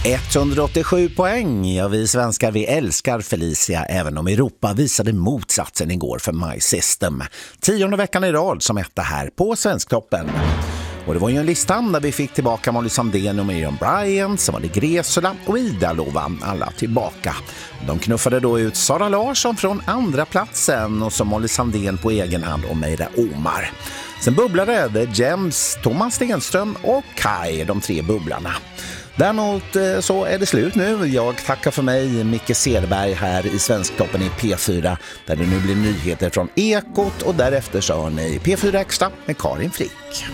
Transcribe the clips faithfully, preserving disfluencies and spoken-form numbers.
etthundraåttiosju poäng. Ja, vi svenskar, vi älskar Felicia, även om Europa visade motsatsen igår för My System. Tionde veckan i rad som etta här på Svensktoppen. Och det var ju en listan där vi fick tillbaka Molly Sandén och Miriam Bryant, så var det Gresula och Ida Lova, alla tillbaka. De knuffade då ut Sara Larsson från andra platsen och så Molly Sandén på egen hand och Meira Omar. Sen bubblade The Gems, Thomas Stenström och Kai, de tre bubblarna. Däremot så är det slut nu. Jag tackar för mig, Micke Cederberg här i Svensktoppen i P fyra, där det nu blir nyheter från Ekot och därefter så hör ni P fyra Extra med Karin Frick.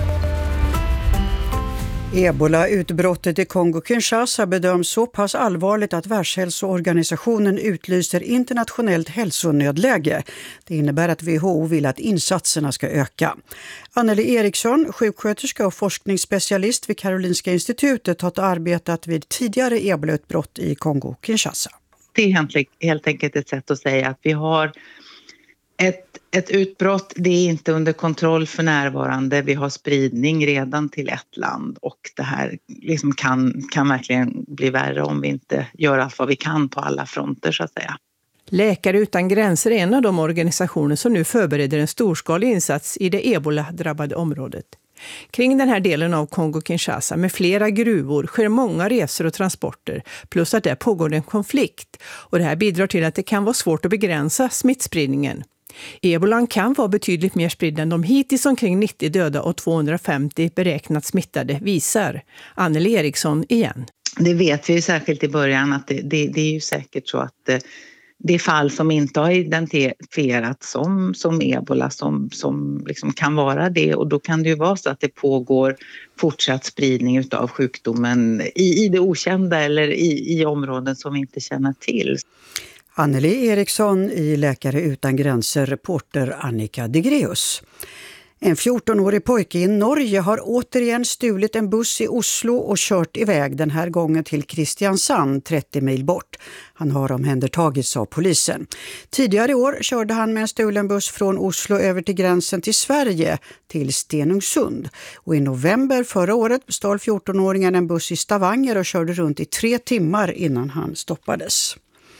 Ebola-utbrottet i Kongo-Kinshasa bedöms så pass allvarligt att Världshälsoorganisationen utlyser internationellt hälsonödläge. Det innebär att W H O vill att insatserna ska öka. Anneli Eriksson, sjuksköterska och forskningsspecialist vid Karolinska institutet, har arbetat vid tidigare ebola-utbrott i Kongo-Kinshasa. Det är helt enkelt ett sätt att säga att vi har Ett, ett utbrott, det är inte under kontroll för närvarande. Vi har spridning redan till ett land och det här liksom kan, kan verkligen bli värre om vi inte gör allt vad vi kan på alla fronter så att säga. Läkare utan gränser är en av de organisationer som nu förbereder en storskalig insats i det ebola-drabbade området. Kring den här delen av Kongo-Kinshasa med flera gruvor sker många resor och transporter, plus att där pågår en konflikt. Och det här bidrar till att det kan vara svårt att begränsa smittspridningen. Ebolan kan vara betydligt mer spridd än de hittills omkring nittio döda och tvåhundrafemtio beräknat smittade visar. Anneli Eriksson igen. Det vet vi ju särskilt i början att det, det, det är ju säkert så att det, det är fall som inte har identifierats som, som ebola som, som liksom kan vara det, och då kan det ju vara så att det pågår fortsatt spridning utav sjukdomen i, i det okända eller i, i områden som vi inte känner till. Anneli Eriksson i Läkare utan gränser, reporter Annika Degreus. En fjortonårig pojke i Norge har återigen stulit en buss i Oslo och kört iväg, den här gången till Kristiansand, trettio mil bort. Han har omhändertagits av polisen. Tidigare i år körde han med en stulen buss från Oslo över till gränsen till Sverige, till Stenungsund. Och i november förra året stal fjortonåringen en buss i Stavanger och körde runt i tre timmar innan han stoppades.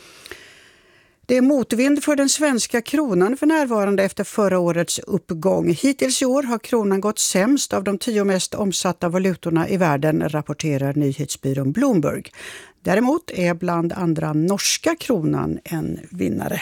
Det är motvind för den svenska kronan för närvarande efter förra årets uppgång. Hittills i år har kronan gått sämst av de tio mest omsatta valutorna i världen, rapporterar nyhetsbyrån Bloomberg. Däremot är bland andra norska kronan en vinnare.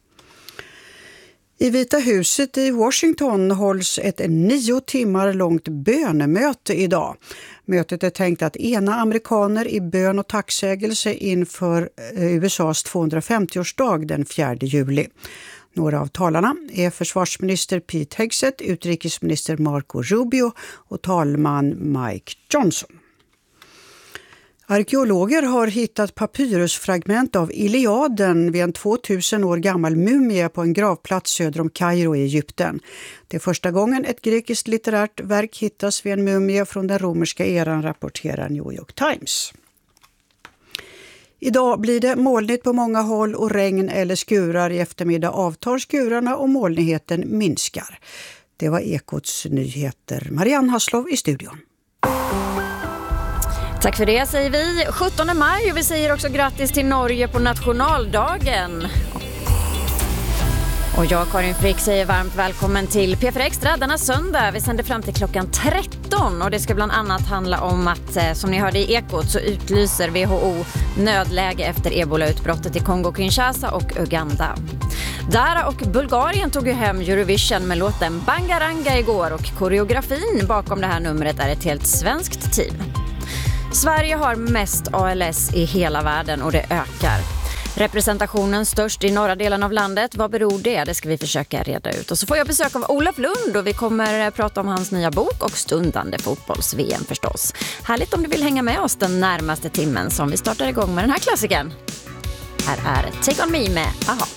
I Vita huset i Washington hålls ett nio timmar långt bönemöte idag. Mötet är tänkt att ena amerikaner i bön och tacksägelse inför U S A:s tvåhundrafemtioårsdag den fjärde juli. Några av talarna är försvarsminister Pete Hegseth, utrikesminister Marco Rubio och talman Mike Johnson. Arkeologer har hittat papyrusfragment av Iliaden vid en tvåtusen år gammal mumie på en gravplats söder om Kairo i Egypten. Det är första gången ett grekiskt litterärt verk hittas vid en mumie från den romerska eran, rapporterar New York Times. Idag blir det molnigt på många håll och regn eller skurar. I eftermiddag avtar skurarna och molnigheten minskar. Det var Ekots nyheter. Marianne Haslov i studion. Tack för det säger vi. sjuttonde maj, och vi säger också grattis till Norge på nationaldagen. Och jag, Karin Frick, säger varmt välkommen till P fyra Extra denna söndag. Vi sänder fram till klockan tretton och det ska bland annat handla om att, som ni hörde i Ekot, så utlyser W H O nödläge efter ebola-utbrottet i Kongo-Kinshasa och Uganda. Dara och Bulgarien tog ju hem Eurovision med låten Bangaranga igår, och koreografin bakom det här numret är ett helt svenskt team. Sverige har mest A L S i hela världen och det ökar. Representationen störst i norra delen av landet. Vad beror det? Det ska vi försöka reda ut. Och så får jag besök av Olof Lund och vi kommer prata om hans nya bok och stundande fotbolls-V M förstås. Härligt om du vill hänga med oss den närmaste timmen som vi startar igång med den här klassiken. Här är Take On Me med A H A.